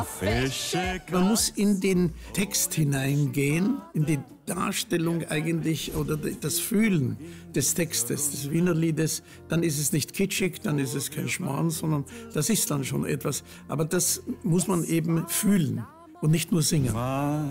Man muss in den Text hineingehen, in die Darstellung eigentlich oder das Fühlen des Textes, des Wiener Liedes. Dann ist es nicht kitschig, dann ist es kein Schmarrn, sondern das ist dann schon etwas. Aber das muss man eben fühlen und nicht nur singen.